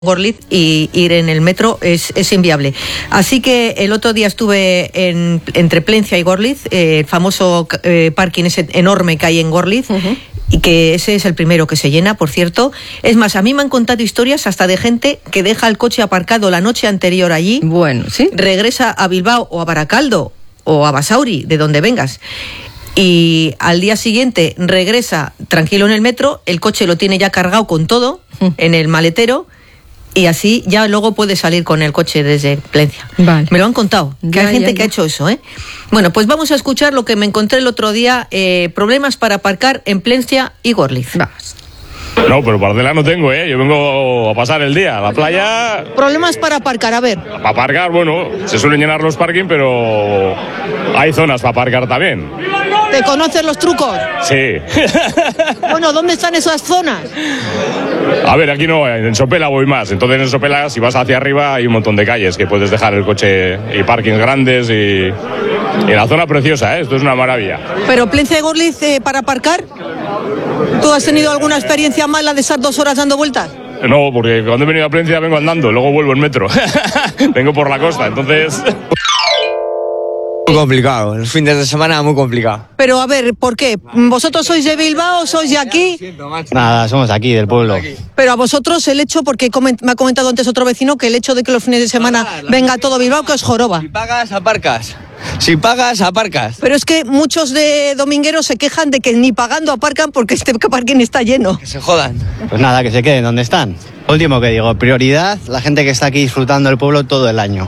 Gorliz y ir en el metro es inviable. Así que el otro día estuve entre Plencia y Gorliz, el famoso parking ese enorme que hay en Gorliz, y que ese es el primero que se llena, por cierto. Es más, a mí me han contado historias hasta de gente que deja el coche aparcado la noche anterior allí, bueno, ¿sí? Regresa a Bilbao o a Baracaldo o a Basauri, de donde vengas, y al día siguiente regresa tranquilo en el metro, el coche lo tiene ya cargado con todo en el maletero, y así ya luego puede salir con el coche desde Plencia. Vale. Me lo han contado, que hay gente que ha hecho eso, ¿eh? Bueno, pues vamos a escuchar lo que me encontré el otro día, problemas para aparcar en Plencia y Gorliz. Vamos. No, pero parcela no tengo, ¿eh? Yo vengo a pasar el día a la playa. Problemas para aparcar, a ver. Para aparcar, bueno, se suelen llenar los parking, pero hay zonas para aparcar también. ¿Te conocen los trucos? Sí. Bueno, ¿dónde están esas zonas? A ver, aquí no, en Sopela voy más. Entonces en Sopela, si vas hacia arriba, hay un montón de calles que puedes dejar el coche y parkings grandes y la zona preciosa, ¿eh? Esto es una maravilla. Pero Plencia y Gorliz, para aparcar, ¿tú has tenido alguna experiencia mala de estar 2 horas dando vueltas? No, porque cuando he venido a Plencia vengo andando, luego vuelvo en metro. Vengo por la costa, entonces... Muy complicado, los fines de semana muy complicado. Pero a ver, ¿por qué? ¿Vosotros sois de Bilbao, sois de aquí? Nada, somos aquí, del pueblo. Pero a vosotros el hecho, porque me ha comentado antes otro vecino, que el hecho de que los fines de semana venga todo Bilbao, que os joroba. Si pagas, aparcas. Si pagas, aparcas. Pero es que muchos de domingueros se quejan de que ni pagando aparcan porque este parking está lleno. Que se jodan. Pues nada, que se queden donde están. Último que digo, prioridad, la gente que está aquí disfrutando del pueblo todo el año.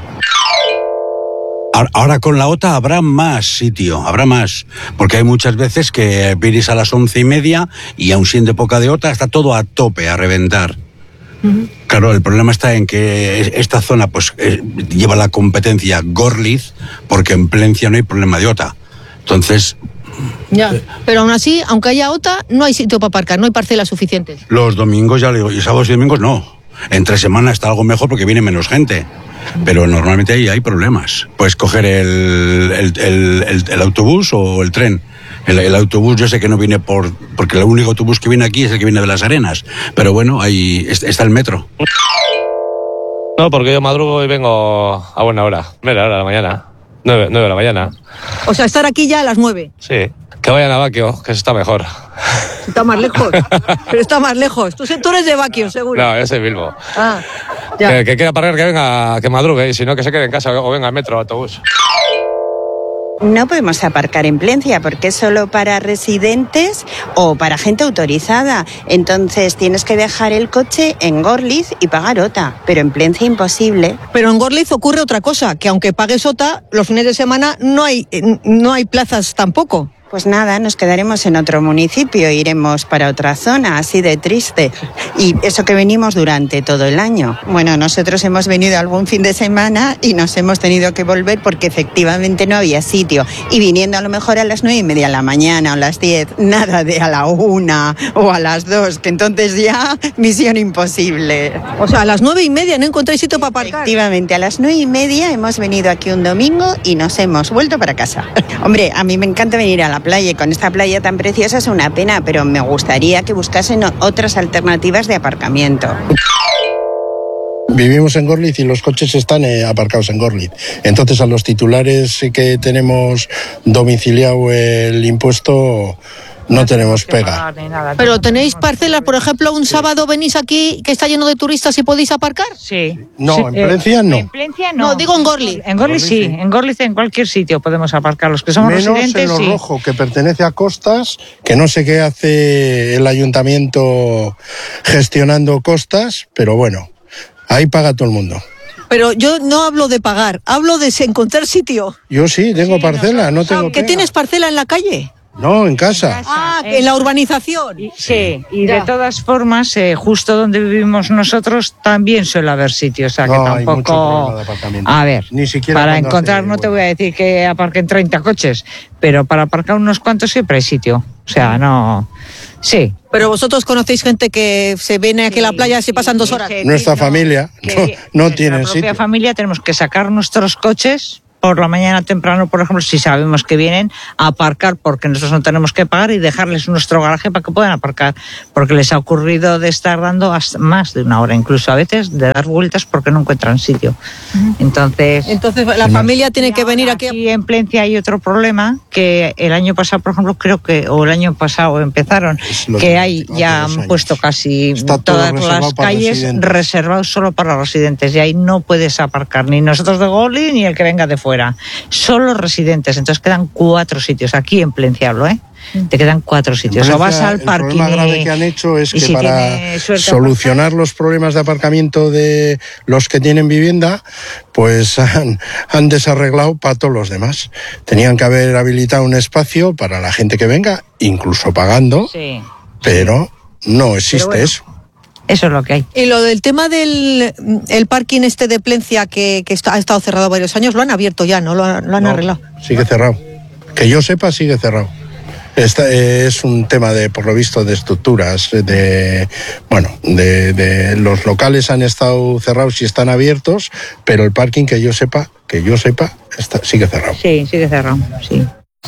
Ahora con la OTA habrá más sitio, habrá más, porque hay muchas veces que vienes a las 11:30 y aun siendo época de OTA está todo a tope, a reventar. Claro, el problema está en que esta zona pues lleva la competencia Gorliz, porque en Plencia no hay problema de OTA. Entonces... Ya, pero aún así, aunque haya OTA, no hay sitio para aparcar, no hay parcelas suficientes. Los domingos, ya le digo, y sábados y domingos no. Entre semana está algo mejor porque viene menos gente. Pero normalmente ahí hay problemas. Puedes coger el autobús o el tren. El autobús yo sé que no viene porque el único autobús que viene aquí es el que viene de Las Arenas. Pero bueno, ahí está el metro. No, porque yo madrugo y vengo a buena hora. Mira, hora de la mañana. 9 de la mañana. O sea, estar aquí ya a las 9. Sí. Que vayan a Baquio, que eso está mejor. Está más lejos. Pero está más lejos. Tú eres de Baquio, seguro. No, yo soy Bilbo. Ah, ya. Que quiera aparcar, que venga, que madrugue. Y si no, que se quede en casa o venga al metro o autobús. No podemos aparcar en Plencia porque es solo para residentes o para gente autorizada. Entonces tienes que dejar el coche en Gorliz y pagar OTA. Pero en Plencia imposible. Pero en Gorliz ocurre otra cosa, que aunque pagues OTA, los fines de semana no hay plazas tampoco. Pues nada, nos quedaremos en otro municipio, iremos para otra zona, así de triste. Y eso que venimos durante todo el año. Bueno, nosotros hemos venido algún fin de semana y nos hemos tenido que volver porque efectivamente no había sitio. Y viniendo a lo mejor a las 9:30 de la mañana o las 10, nada de a la 1 o a las 2, que entonces ya misión imposible. O sea, a las 9:30 no encontráis sitio para aparcar. Efectivamente, a las 9:30 hemos venido aquí un domingo y nos hemos vuelto para casa. Hombre, a mí me encanta venir a la playa y con esta playa tan preciosa es una pena, pero me gustaría que buscasen otras alternativas de aparcamiento. Vivimos en Gorliz y los coches están aparcados en Gorliz. Entonces a los titulares que tenemos domiciliado el impuesto no tenemos pega. Pero tenéis parcelas, por ejemplo, un sábado venís aquí que está lleno de turistas y podéis aparcar. Sí. No, sí, en Plencia no. En Plencia no. No, digo en Gorliz. En Gorliz sí, en Gorliz en cualquier sitio podemos aparcar. Los que somos menos residentes, en Lo sí. Rojo, que pertenece a Costas, que no sé qué hace el ayuntamiento gestionando Costas, pero bueno, ahí paga todo el mundo. Pero yo no hablo de pagar, hablo de encontrar sitio. Yo sí, tengo parcela, no tengo ¿Que pega. tienes parcela en la calle? No, en casa. Ah, en la urbanización. Sí, y Ya. de todas formas, justo donde vivimos nosotros también suele haber sitios, o sea que No, hay mucho tampoco... problema de aparcamiento. A ver, Ni siquiera para cuando encontrar, hace no te huelga. voy a decir que aparquen 30 coches, pero para aparcar unos cuantos siempre hay sitio. O sea, no... Sí. Pero vosotros conocéis gente que se viene aquí a la playa y se pasan 2 horas. Nuestra familia no tiene nuestra propia sitio. familia tenemos que sacar nuestros coches por la mañana temprano, por ejemplo, si sabemos que vienen a aparcar porque nosotros no tenemos que pagar y dejarles nuestro garaje para que puedan aparcar, porque les ha ocurrido de estar dando hasta más de una hora, incluso a veces de dar vueltas porque no encuentran sitio. Entonces la familia tiene que venir aquí. Aquí en Plencia hay otro problema, que el año pasado, por ejemplo, el año pasado empezaron, que hay ya han puesto casi todas las calles reservadas solo para residentes, y ahí no puedes aparcar ni nosotros de Gorlitz ni el que venga de fuera. Solo residentes, entonces quedan 4 sitios aquí en Plencia, hablo, te quedan 4 sitios. Plencia, o vas al parking. El problema grave que han hecho es que si para solucionar los problemas de aparcamiento de los que tienen vivienda, pues han desarreglado para todos los demás. Tenían que haber habilitado un espacio para la gente que venga, incluso pagando, pero no existe eso. Eso es lo que hay. Y lo del tema del el parking de Plencia, que ha estado cerrado varios años, lo han abierto ya, ¿no? Lo han arreglado. Sigue cerrado. Que yo sepa, sigue cerrado. Es un tema por lo visto, de estructuras, de los locales han estado cerrados y están abiertos, pero el parking, que yo sepa, sigue cerrado. Sí, sigue cerrado, sí.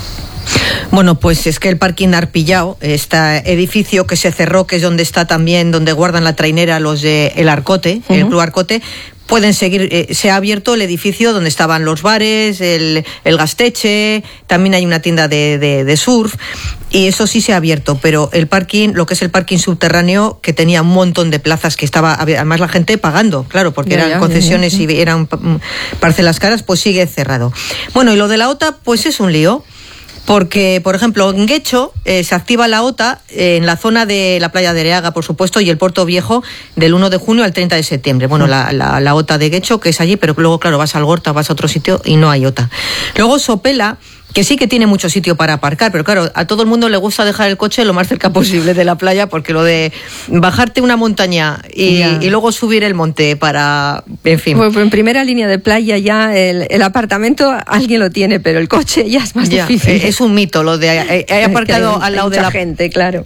Bueno, pues es que el parking Arpillao, este edificio que se cerró, que es donde está también, donde guardan la trainera los de el Arcote, el Club Arcote, pueden seguir, se ha abierto el edificio donde estaban los bares, el Gasteche, también hay una tienda de surf, y eso sí se ha abierto, pero el parking, lo que es el parking subterráneo, que tenía un montón de plazas, que estaba, además la gente pagando, claro, porque eran concesiones y eran parcelas caras, pues sigue cerrado. Bueno, y lo de la OTA, pues es un lío. Porque, por ejemplo, en Guecho se activa la OTA en la zona de la playa de Areaga, por supuesto, y el Puerto Viejo del 1 de junio al 30 de septiembre. Bueno, la OTA de Guecho, que es allí, pero luego, claro, vas al Gorta, vas a otro sitio y no hay OTA. Luego Sopela, que sí que tiene mucho sitio para aparcar, pero claro, a todo el mundo le gusta dejar el coche lo más cerca posible de la playa, porque lo de bajarte una montaña y luego subir el monte para, en fin. Pues en primera línea de playa ya el apartamento alguien lo tiene, pero el coche ya es más difícil. Es un mito lo de he aparcado al lado de la gente, claro.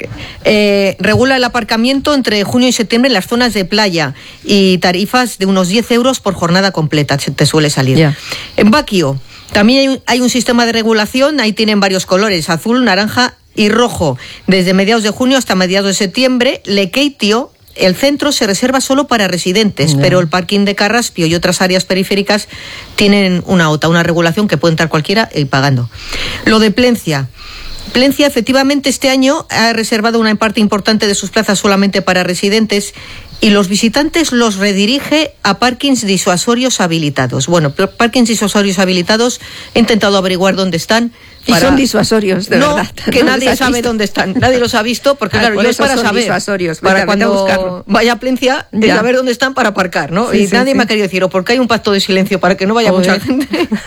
Regula el aparcamiento entre junio y septiembre en las zonas de playa y tarifas de unos 10 euros por jornada completa te suele salir. Ya. En Baquio también hay un sistema de regulación, ahí tienen varios colores, azul, naranja y rojo. Desde mediados de junio hasta mediados de septiembre, Lekeitio, el centro se reserva solo para residentes, pero el parking de Carraspio y otras áreas periféricas tienen una OTA, una regulación que puede entrar cualquiera y pagando. Lo de Plencia. Plencia efectivamente este año ha reservado una parte importante de sus plazas solamente para residentes y los visitantes los redirige a parkings disuasorios habilitados. Bueno, parkings disuasorios habilitados, he intentado averiguar dónde están. Y son disuasorios, de verdad. Que nadie sabe dónde están. Nadie los ha visto, porque claro, yo es para saber. Disuasorios, para cuando vaya a Plencia, de saber dónde están para aparcar, ¿no? Sí, y nadie me ha querido decir, o porque hay un pacto de silencio para que no vaya mucha gente.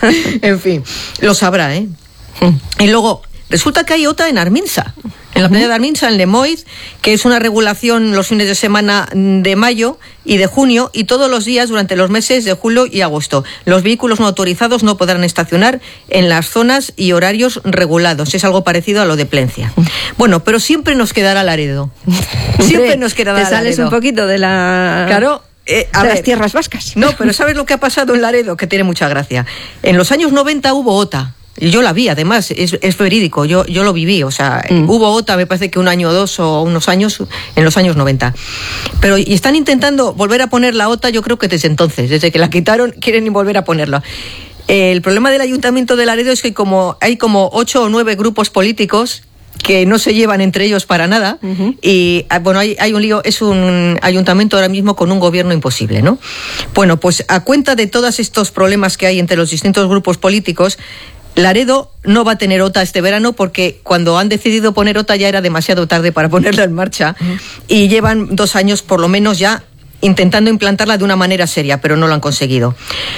En fin, lo sabrá, ¿eh? Y luego, resulta que hay OTA en Arminsa. En la playa de Arminsa, en Lemoiz, que es una regulación los fines de semana de mayo y de junio y todos los días durante los meses de julio y agosto. Los vehículos no autorizados no podrán estacionar en las zonas y horarios regulados. Es algo parecido a lo de Plencia. Bueno, pero siempre nos quedará Laredo. Siempre nos quedará Laredo. Te sales un poquito de la... Claro. De las tierras vascas. No, pero ¿sabes lo que ha pasado en Laredo? Que tiene mucha gracia. En los años 90 hubo OTA. Yo la vi, además, es verídico, yo lo viví, o sea, hubo OTA, me parece que un año o dos o unos años, en los años 90. Pero y están intentando volver a poner la OTA, yo creo que desde entonces, desde que la quitaron, quieren volver a ponerla. El problema del Ayuntamiento de Laredo es que hay como 8 o 9 grupos políticos que no se llevan entre ellos para nada, y bueno, hay un lío, es un ayuntamiento ahora mismo con un gobierno imposible, ¿no? Bueno, pues a cuenta de todos estos problemas que hay entre los distintos grupos políticos, Laredo no va a tener OTA este verano porque cuando han decidido poner OTA ya era demasiado tarde para ponerla en marcha y llevan 2 años por lo menos ya intentando implantarla de una manera seria, pero no lo han conseguido.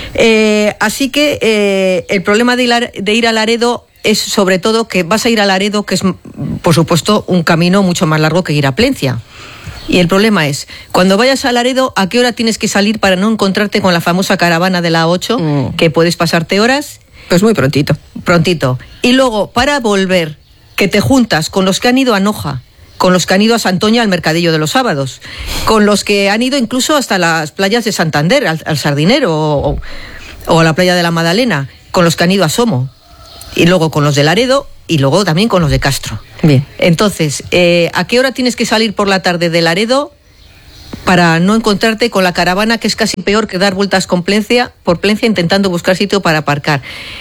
Así que el problema de ir a Laredo es sobre todo que vas a ir a Laredo, que es por supuesto un camino mucho más largo que ir a Plencia. Y el problema es, cuando vayas a Laredo, ¿a qué hora tienes que salir para no encontrarte con la famosa caravana de la A8, que puedes pasarte horas? Pues muy prontito. Prontito. Y luego, para volver, que te juntas con los que han ido a Noja, con los que han ido a Santoña al mercadillo de los sábados, con los que han ido incluso hasta las playas de Santander, al Sardinero o a la playa de la Magdalena, con los que han ido a Somo, y luego con los de Laredo, y luego también con los de Castro. Bien. Entonces, ¿a qué hora tienes que salir por la tarde de Laredo para no encontrarte con la caravana, que es casi peor que dar vueltas por Plencia intentando buscar sitio para aparcar?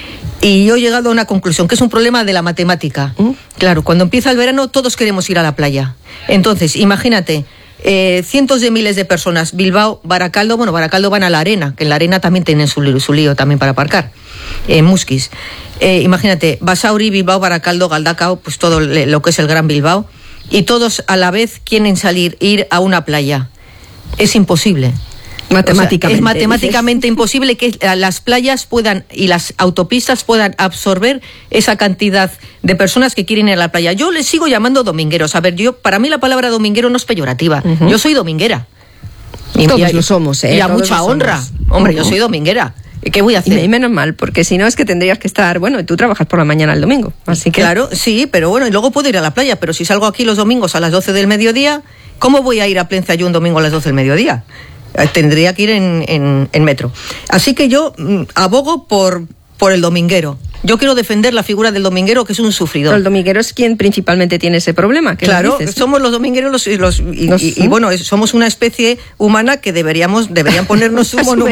Y yo he llegado a una conclusión, que es un problema de la matemática. Claro, cuando empieza el verano todos queremos ir a la playa. Entonces, imagínate, cientos de miles de personas, Bilbao, Baracaldo van a la Arena, que en la Arena también tienen su lío también para aparcar, Muskiz. Imagínate, Basauri, Bilbao, Baracaldo, Galdakao, pues todo lo que es el Gran Bilbao, y todos a la vez quieren ir a una playa. Es imposible. Matemáticamente. O sea, es matemáticamente imposible que las playas puedan y las autopistas puedan absorber esa cantidad de personas que quieren ir a la playa. Yo les sigo llamando domingueros. A ver, para mí la palabra dominguero no es peyorativa. Yo soy dominguera. Todos lo somos, Y a mucha honra. Hombre, yo soy dominguera. ¿Qué voy a hacer? Y menos mal, porque si no es que tendrías que estar, y tú trabajas por la mañana el domingo, así que... Claro, sí, pero bueno, y luego puedo ir a la playa, pero si salgo aquí los domingos a las 12 del mediodía, ¿cómo voy a ir a Plencia yo un domingo a las 12 del mediodía? Tendría que ir en metro. Así que yo abogo por el dominguero. Yo quiero defender la figura del dominguero, que es un sufridor. Pero el dominguero es quien principalmente tiene ese problema. Claro, somos los domingueros y bueno, somos una especie humana que deberían ponernos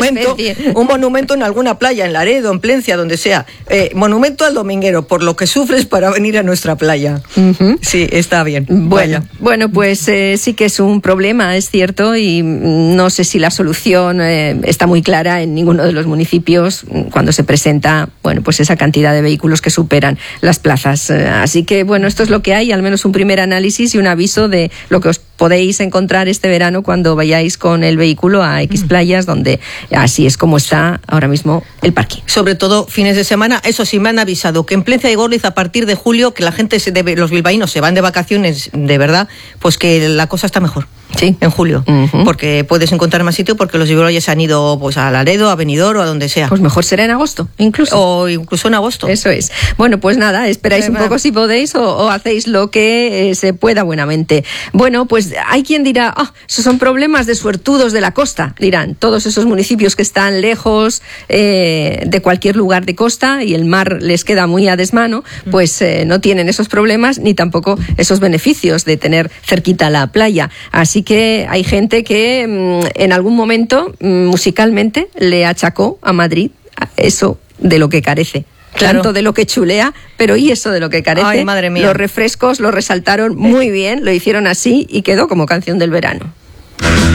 un monumento en alguna playa, en Laredo, en Plencia, donde sea. Monumento al dominguero, por lo que sufres para venir a nuestra playa. Sí, está bien. Bueno, pues sí que es un problema, es cierto, y no sé si la solución está muy clara en ninguno de los municipios cuando se presenta, pues esa cantidad de vehículos que superan las plazas. Así que, esto es lo que hay, al menos un primer análisis y un aviso de lo que os podéis encontrar este verano cuando vayáis con el vehículo a X playas, donde así es como está ahora mismo el parking. Sobre todo fines de semana. Eso sí, me han avisado que en Plencia y Gorliz, a partir de julio, que la gente los bilbaínos se van de vacaciones, de verdad, pues que la cosa está mejor. Sí, en julio, porque puedes encontrar más sitio, porque los bilbaínos han ido pues a Laredo, a Benidorm o a donde sea. Pues mejor será en agosto, incluso. O incluso en agosto. Eso es. Bueno, pues nada, esperáis un poco si podéis o hacéis lo que se pueda buenamente. Bueno, pues hay quien dirá, esos son problemas de suertudos de la costa. Dirán, todos esos municipios que están lejos de cualquier lugar de costa y el mar les queda muy a desmano, pues no tienen esos problemas ni tampoco esos beneficios de tener cerquita la playa. Así que hay gente que en algún momento musicalmente le achacó a Madrid eso de lo que carece. Claro. Tanto de lo que chulea, pero y eso de lo que carece. Ay, madre mía. Los refrescos lo resaltaron muy bien, lo hicieron así y quedó como canción del verano.